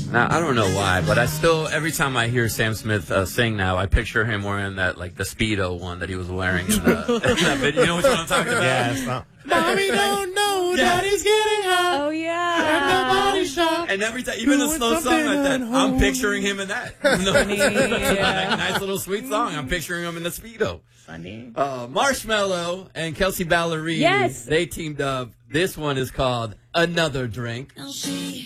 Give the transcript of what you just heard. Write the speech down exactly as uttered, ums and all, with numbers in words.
Now, I don't know why, but I still, every time I hear Sam Smith uh, sing now, I picture him wearing that, like, the Speedo one that he was wearing in, the, in that video. You know which one I'm talking about? Yeah, it's not. Mommy don't know daddy's getting hot. Oh, yeah. Body shop. And every time, even a slow song like that, I'm picturing him in that. No, Funny, like, yeah. nice little sweet song. I'm picturing him in the Speedo. Funny. Uh, Marshmello and Kelsey Ballerini. Yes. They teamed up. This one is called Another Drink. Now she